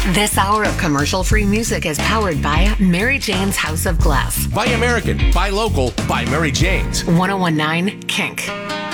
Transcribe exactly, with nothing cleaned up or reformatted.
This hour of commercial-free music is powered by Mary Jane's House of Glass. Buy American, buy local, buy Mary Jane's. ten nineteen Kink.